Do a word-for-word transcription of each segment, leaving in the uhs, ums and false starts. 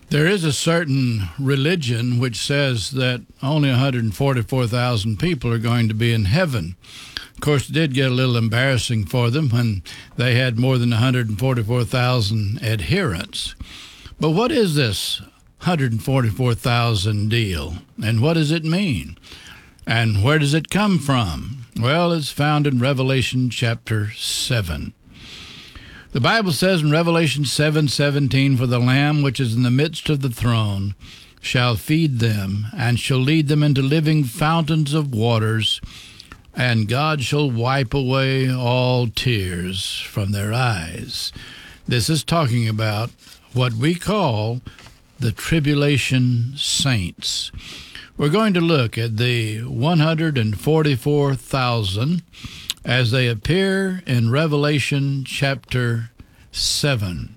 There is a certain religion which says that only one hundred forty-four thousand people are going to be in heaven. Of course, it did get a little embarrassing for them when they had more than one hundred forty-four thousand adherents. But what is this one hundred forty-four thousand deal, and what does it mean? And where does it come from? Well, it's found in Revelation chapter seven. The Bible says in Revelation seven seventeen, "For the Lamb which is in the midst of the throne shall feed them, and shall lead them into living fountains of waters, and God shall wipe away all tears from their eyes." This is talking about what we call the tribulation saints. We're going to look at the one hundred forty-four thousand as they appear in Revelation chapter seven.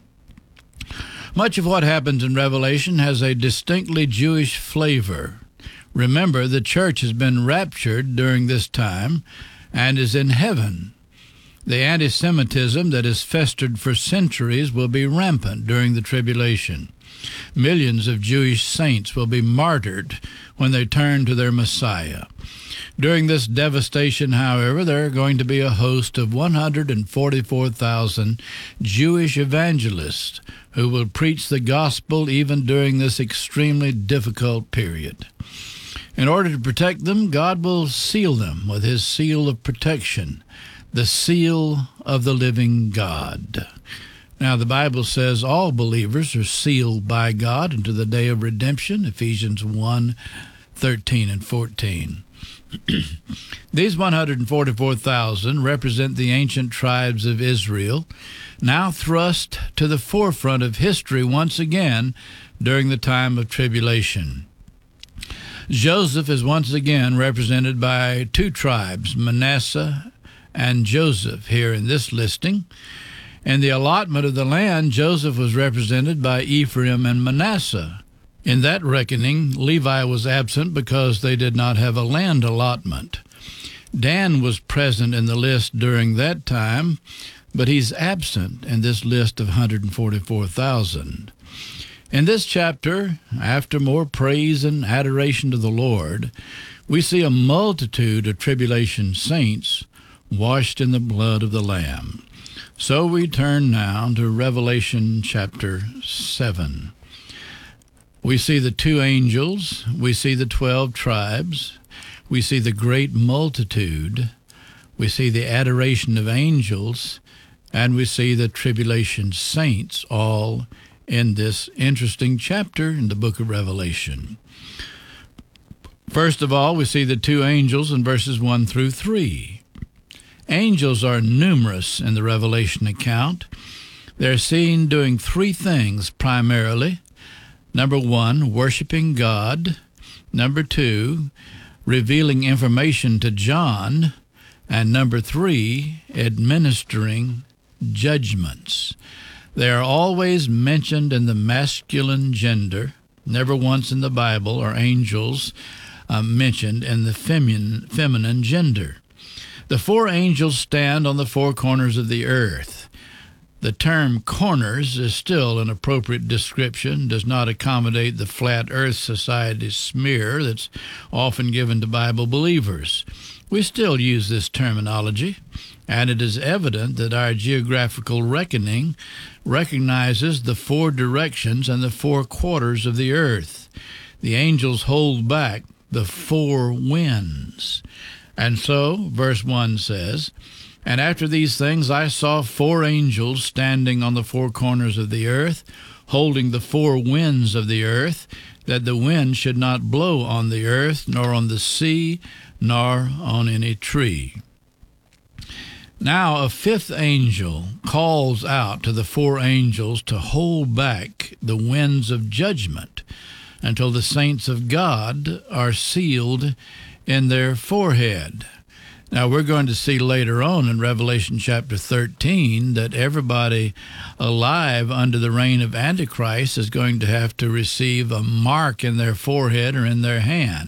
Much of what happens in Revelation has a distinctly Jewish flavor. Remember, the church has been raptured during this time and is in heaven. The anti-Semitism that has festered for centuries will be rampant during the tribulation. Millions of Jewish saints will be martyred when they turn to their Messiah. During this devastation, however, there are going to be a host of one hundred forty-four thousand Jewish evangelists who will preach the gospel even during this extremely difficult period. In order to protect them, God will seal them with his seal of protection, the seal of the living God. Now, the Bible says all believers are sealed by God unto the day of redemption, Ephesians one thirteen and fourteen. These one hundred forty-four thousand represent the ancient tribes of Israel, now thrust to the forefront of history once again during the time of tribulation. Joseph is once again represented by two tribes, Manasseh and Joseph, here in this listing. In the allotment of the land, Joseph was represented by Ephraim and Manasseh. In that reckoning, Levi was absent because they did not have a land allotment. Dan was present in the list during that time, but he's absent in this list of one hundred forty-four thousand. In this chapter, after more praise and adoration to the Lord, we see a multitude of tribulation saints washed in the blood of the Lamb. So we turn now to Revelation chapter seven. We see the two angels, we see the twelve tribes, we see the great multitude, we see the adoration of angels, and we see the tribulation saints all in this interesting chapter in the book of Revelation. First of all, we see the two angels in verses one through three. Angels are numerous in the Revelation account. They're seen doing three things primarily. Number one, worshiping God. Number two, revealing information to John. And number three, administering judgments. They are always mentioned in the masculine gender. Never once in the Bible are angels uh, mentioned in the feminine, feminine gender. The four angels stand on the four corners of the earth. The term corners is still an appropriate description, does not accommodate the flat earth society smear that's often given to Bible believers. We still use this terminology, and it is evident that our geographical reckoning recognizes the four directions and the four quarters of the earth. The angels hold back the four winds. And so, verse one says, "And after these things I saw four angels standing on the four corners of the earth, holding the four winds of the earth, that the wind should not blow on the earth, nor on the sea, nor on any tree." Now a fifth angel calls out to the four angels to hold back the winds of judgment until the saints of God are sealed in their forehead. Now, we're going to see later on in Revelation chapter thirteen that everybody alive under the reign of Antichrist is going to have to receive a mark in their forehead or in their hand.